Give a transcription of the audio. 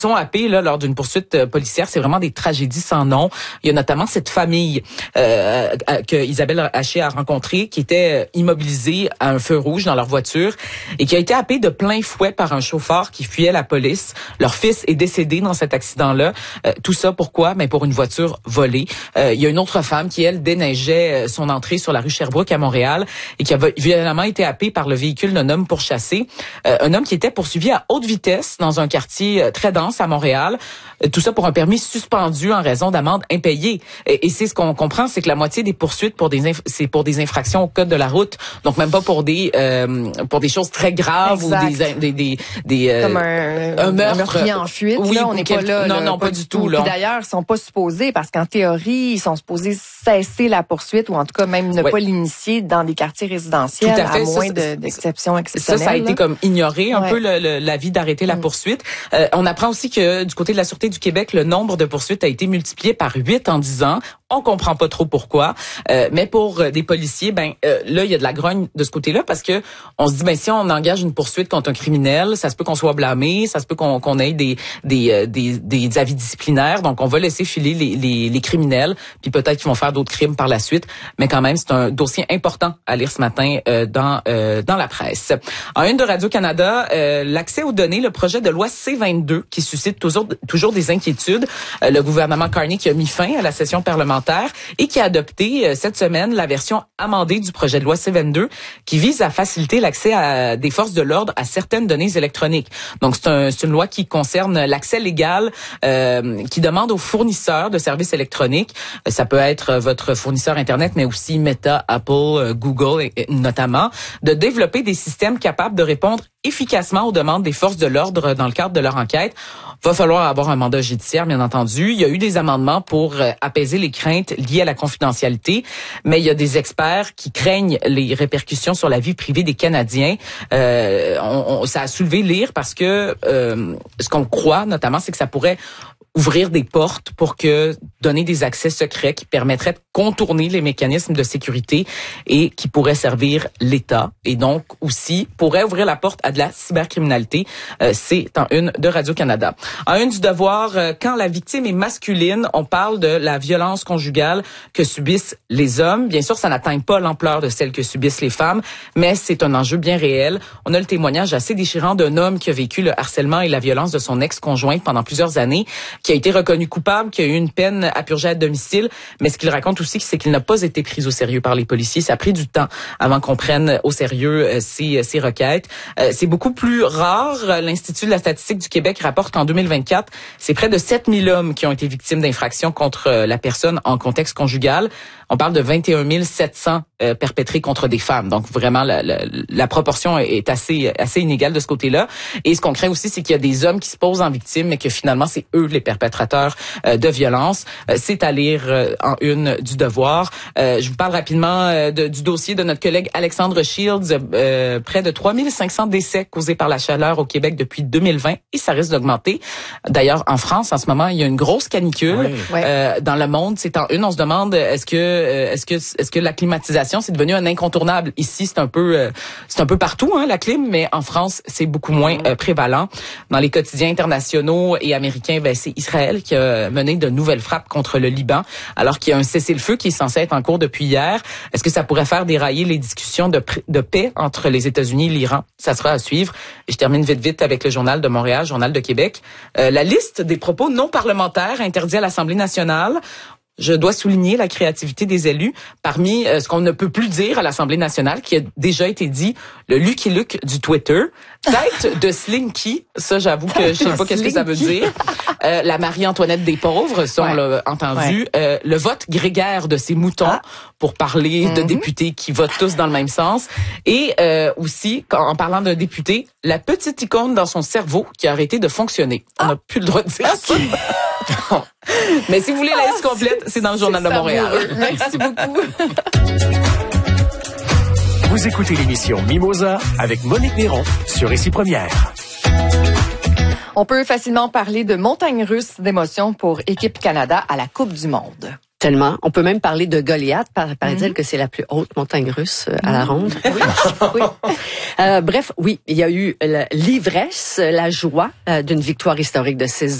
sont happés là lors d'une poursuite policière. C'est vraiment des tragédies sans nom. Il y a notamment cette famille que Isabelle Haché a rencontrée qui était immobilisée à un feu rouge dans leur voiture et qui a été happée de plein fouet par un chauffeur qui fuyait la police. Leur fils est décédé dans cet accident-là. Tout ça pourquoi? Mais pour une voiture volée. Il y a une autre femme qui, elle, déneigeait son entrée sur la rue Sherbrooke à Montréal et qui a violemment été happée par le véhicule d'un homme pourchassé. Un homme qui était poursuivi à haute vitesse dans un quartier très dense à Montréal. Tout ça pour un permis suspendu en raison d'amendes impayées. Et c'est ce qu'on comprend, c'est que la moitié des poursuites c'est pour des infractions au code de la route. Donc même pas pour des choses très graves. Exact. Ou des comme un meurtrier en fuite. Oui, là, on n'est pas là. Non, pas du tout. Puis d'ailleurs, ils sont pas supposés parce qu'en théorie, ils sont supposés cesser la poursuite ou en tout cas même ne pas l'initier dans des quartiers résidentiels à moins d'exceptions exceptionnelles. Ça a été comme ignoré un peu l'avis d'arrêter la poursuite. On apprend aussi que du côté de la Sûreté du Québec, le nombre de poursuites a été multiplié par 8 en 10 ans. On comprend pas trop pourquoi, mais pour des policiers, là il y a de la grogne de ce côté-là parce que on se dit si on engage une poursuite contre un criminel, ça se peut qu'on soit blâmé, ça se peut qu'on ait des avis disciplinaires, donc on va laisser filer les criminels, puis peut-être qu'ils vont faire d'autres crimes par la suite, mais quand même c'est un dossier important à lire ce matin dans la presse. En une de Radio-Canada, l'accès aux données, le projet de loi C-22 qui suscite toujours des inquiétudes. Le gouvernement Carney qui a mis fin à la session parlementaire et qui a adopté cette semaine la version amendée du projet de loi C-22 qui vise à faciliter l'accès des forces de l'ordre à certaines données électroniques. Donc c'est une loi qui concerne l'accès légal qui demande aux fournisseurs de services électroniques, ça peut être votre fournisseur Internet mais aussi Meta, Apple, Google notamment, de développer des systèmes capables de répondre efficacement aux demandes des forces de l'ordre dans le cadre de leur enquête. Va falloir avoir un mandat judiciaire, bien entendu. Il y a eu des amendements pour apaiser les craintes liées à la confidentialité, mais il y a des experts qui craignent les répercussions sur la vie privée des Canadiens. Ça a soulevé l'ire parce que ce qu'on croit notamment, c'est que ça pourrait ouvrir des portes pour que donner des accès secrets qui permettraient de contourner les mécanismes de sécurité et qui pourraient servir l'État et donc aussi pourrait ouvrir la porte à de la cybercriminalité. C'est en une de Radio-Canada. En une du Devoir, quand la victime est masculine, on parle de la violence conjugale que subissent les hommes. Bien sûr, ça n'atteint pas l'ampleur de celle que subissent les femmes, mais c'est un enjeu bien réel. On a le témoignage assez déchirant d'un homme qui a vécu le harcèlement et la violence de son ex-conjointe pendant plusieurs années, qui a été reconnu coupable, qui a eu une peine à purger à domicile, mais ce qu'il raconte aussi, c'est qu'il n'a pas été pris au sérieux par les policiers. Ça a pris du temps avant qu'on prenne au sérieux ces requêtes. C'est beaucoup plus rare. L'Institut de la statistique du Québec rapporte qu'en 2024, c'est près de 7000 hommes qui ont été victimes d'infractions contre la personne en contexte conjugal. On parle de 21 700 perpétrés contre des femmes. Donc vraiment, la proportion est assez inégale de ce côté-là. Et ce qu'on craint aussi, c'est qu'il y a des hommes qui se posent en victime, mais que finalement, c'est eux les perpétrateurs de violence. C'est à lire en une du Devoir. Je vous parle rapidement du dossier de notre collègue Alexandre Shields. Près de 3500 décès causés par la chaleur au Québec depuis 2020 et ça risque d'augmenter. D'ailleurs, en France, en ce moment, il y a une grosse canicule. Oui. Dans le monde, c'est en une. On se demande est-ce que la climatisation c'est devenu un incontournable. Ici, c'est un peu partout la clim, mais en France, c'est beaucoup moins prévalent. Dans les quotidiens internationaux et américains, c'est Israël qui a mené de nouvelles frappes contre le Liban, alors qu'il y a un cessez-le-feu qui est censé être en cours depuis hier. Est-ce que ça pourrait faire dérailler les discussions de paix entre les États-Unis et l'Iran? Ça sera à suivre. Et je termine vite avec le Journal de Montréal, Journal de Québec. La liste des propos non parlementaires interdits à l'Assemblée nationale. Je dois souligner la créativité des élus parmi ce qu'on ne peut plus dire à l'Assemblée nationale, qui a déjà été dit, le Lucky Luke du Twitter, tête de Slinky, ça j'avoue que je sais pas qu'est-ce que ça veut dire, la Marie-Antoinette des pauvres, ça on l'a entendu, le vote grégaire de ces moutons pour parler de députés qui votent tous dans le même sens, et aussi, en parlant d'un député, la petite icône dans son cerveau qui a arrêté de fonctionner. On n'a plus le droit de dire ça. Mais si vous voulez la liste complète, c'est dans le Journal de Montréal. Merci beaucoup. Vous écoutez l'émission Mimosa avec Monique Néron sur Récit Première. On peut facilement parler de montagne russe d'émotions pour Équipe Canada à la Coupe du Monde. Tellement. On peut même parler de Goliath. Paraît-il que c'est la plus haute montagne russe à la ronde. Oui. Bref, oui, il y a eu l'ivresse, la joie d'une victoire historique de 6